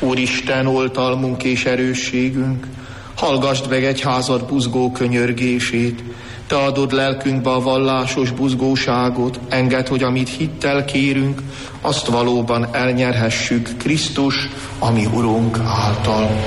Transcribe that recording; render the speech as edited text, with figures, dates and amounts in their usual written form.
Úristen, oltalmunk és erősségünk, hallgasd meg egyházad buzgó könyörgését, te adod lelkünkbe a vallásos buzgóságot, engedd, hogy amit hittel kérünk, azt valóban elnyerhessük Krisztus, ami Urunk által.